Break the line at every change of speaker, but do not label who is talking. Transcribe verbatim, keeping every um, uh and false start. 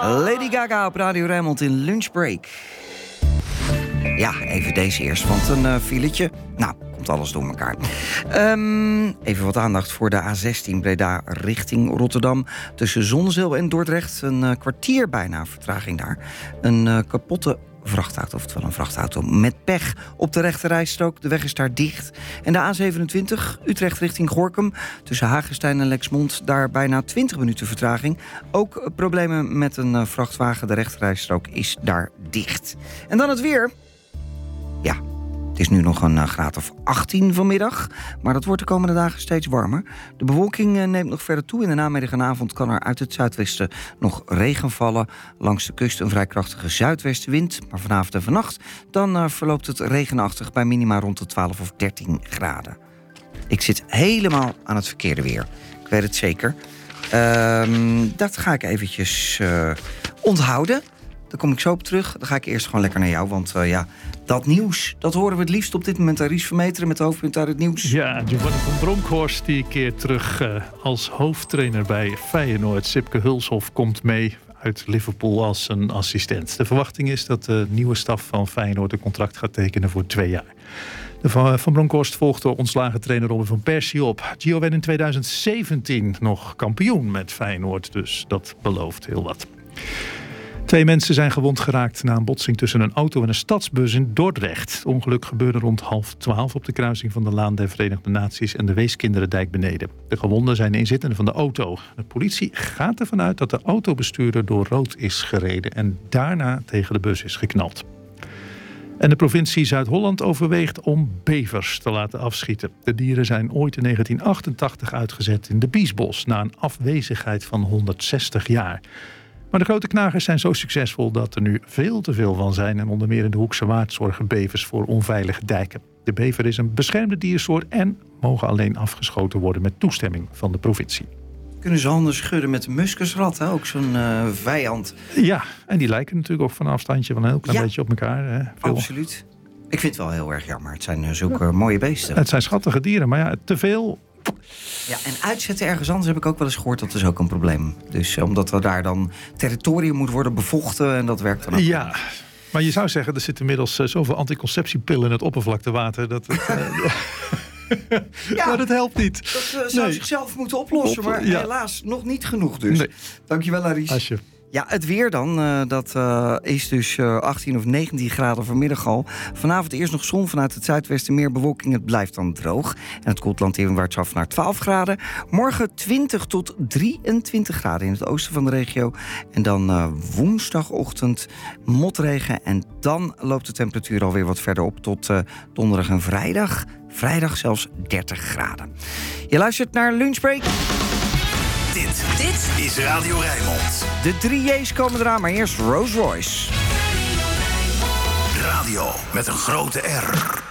Lady Gaga op Radio Rijnmond in Lunchbreak. Ja, even deze eerst, want een uh, filetje. Nou, komt alles door elkaar. Um, even wat aandacht voor de A zestien Breda richting Rotterdam. Tussen Zonzeel en Dordrecht. Een uh, kwartier bijna vertraging daar. Een uh, kapotte vrachtauto, oftewel een vrachtauto met pech op de rechterrijstrook. De weg is daar dicht. En de A zevenentwintig, Utrecht richting Gorinchem. Tussen Hagestein en Lexmond, daar bijna twintig minuten vertraging. Ook problemen met een uh, vrachtwagen. De rechterrijstrook is daar dicht. En dan het weer. Ja, het is nu nog een uh, graad of achttien vanmiddag. Maar dat wordt de komende dagen steeds warmer. De bewolking uh, neemt nog verder toe. In de namiddag en avond kan er uit het zuidwesten nog regen vallen. Langs de kust een vrij krachtige zuidwestenwind. Maar vanavond en vannacht dan uh, verloopt het regenachtig bij minima rond de twaalf of dertien graden. Ik zit helemaal aan het verkeerde weer. Ik weet het zeker. Uh, dat ga ik eventjes uh, onthouden. Daar kom ik zo op terug. Dan ga ik eerst gewoon lekker naar jou. Want uh, ja, dat nieuws, dat horen we het liefst op dit moment aan Ries Vermeteren met de hoofdpunt uit het nieuws.
Ja, Giovanni van Bronckhorst die keert terug uh, als hoofdtrainer bij Feyenoord. Sipke Hulshoff komt mee uit Liverpool als zijn assistent. De verwachting is dat de nieuwe staf van Feyenoord een contract gaat tekenen voor twee jaar. De van, van Bronckhorst volgde ontslagen trainer Robin van Persie op. Gio werd in tweeduizend zeventien nog kampioen met Feyenoord, dus dat belooft heel wat. Twee mensen zijn gewond geraakt na een botsing tussen een auto en een stadsbus in Dordrecht. Het ongeluk gebeurde rond half twaalf op de kruising van de Laan der Verenigde Naties en de Weeskinderendijk beneden. De gewonden zijn de inzittenden van de auto. De politie gaat ervan uit dat de autobestuurder door rood is gereden en daarna tegen de bus is geknald. En de provincie Zuid-Holland overweegt om bevers te laten afschieten. De dieren zijn ooit in negentien achtentachtig uitgezet in de Biesbos na een afwezigheid van honderdzestig jaar. Maar de grote knagers zijn zo succesvol dat er nu veel te veel van zijn. En onder meer in de Hoekse Waard zorgen bevers voor onveilige dijken. De bever is een beschermde diersoort en mogen alleen afgeschoten worden met toestemming van de provincie.
Kunnen ze handen schudden met de muskusrat, hè? Ook zo'n uh, vijand.
Ja, en die lijken natuurlijk ook van een afstandje van een heel klein ja, beetje op elkaar. Hè? Veel...
Absoluut. Ik vind het wel heel erg jammer. Het zijn uh, zulke ja. mooie beesten.
Het zijn schattige dieren, maar ja, te veel.
Ja, en uitzetten ergens anders heb ik ook wel eens gehoord, dat is ook een probleem. Dus omdat er daar dan territorium moet worden bevochten en dat werkt dan ook.
Ja, maar je zou zeggen, er zit inmiddels uh, zoveel anticonceptiepillen in het oppervlaktewater. Dat het, uh, ja, maar dat helpt niet.
Dat uh, zou nee. zichzelf moeten oplossen, maar ja. helaas nog niet genoeg dus. Nee. Dankjewel, Aries.
Alsje.
Ja, het weer dan, uh, dat uh, is dus uh, achttien of negentien graden vanmiddag al. Vanavond eerst nog zon vanuit het zuidwesten, meer bewolking. Het blijft dan droog. En het koelt landinwaarts af naar twaalf graden. Morgen twintig tot drieëntwintig graden in het oosten van de regio. En dan uh, woensdagochtend motregen. En dan loopt de temperatuur alweer wat verder op tot uh, donderdag en vrijdag. Vrijdag zelfs dertig graden. Je luistert naar Lunchbreak.
Dit, dit is Radio Rijnmond.
De drie J's komen eraan, maar eerst Rolls Royce.
Radio met een grote R.